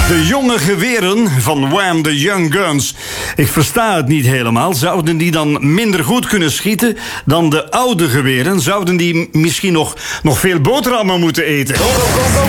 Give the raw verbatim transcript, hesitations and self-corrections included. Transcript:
De jonge geweren van Wham! The Young Guns. Ik versta het niet helemaal. Zouden die dan minder goed kunnen schieten dan de oude geweren? Zouden die misschien nog, nog veel boterhammen moeten eten?